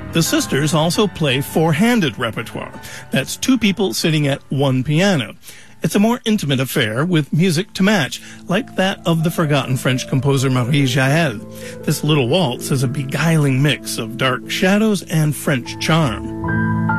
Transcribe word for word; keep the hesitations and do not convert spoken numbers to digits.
The sisters also play four-handed repertoire. That's two people sitting at one piano. It's a more intimate affair with music to match, like that of the forgotten French composer Marie Jael. This little waltz is a beguiling mix of dark shadows and French charm.